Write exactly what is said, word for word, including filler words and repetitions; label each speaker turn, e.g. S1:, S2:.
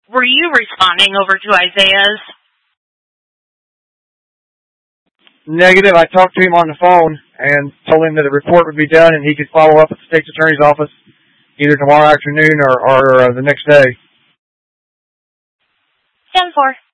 S1: were you responding over to Isaiah's?
S2: Negative. I talked to him on the phone and told him that a report would be done and he could follow up at the state's attorney's office either tomorrow afternoon or, or uh, the next day.
S1: ten four.